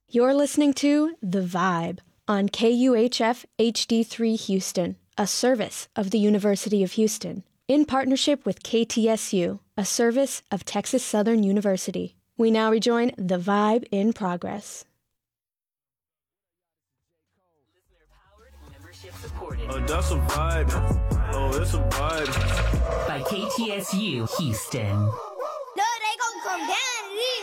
You're listening to The Vibe on KUHF HD3 Houston, a service of the University of Houston, in partnership with KTSU, a service of Texas Southern University. We now rejoin The Vibe in progress. Oh, that's a vibe. Oh, it's a vibe. By KTSU Houston.